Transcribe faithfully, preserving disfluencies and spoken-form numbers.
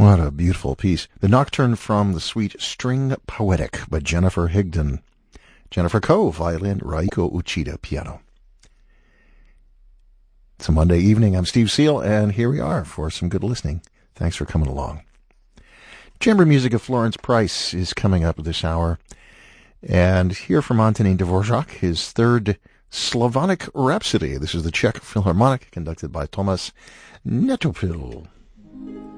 What a beautiful piece. The Nocturne from the suite String Poetic by Jennifer Higdon. Jennifer Coe, violin, Raiko Uchida, piano. It's a Monday evening. I'm Steve Seal, and here we are for some good listening. Thanks for coming along. Chamber music of Florence Price is coming up this hour. And here from Antonin Dvorak, his third Slavonic Rhapsody. This is the Czech Philharmonic, conducted by Tomas Netopil.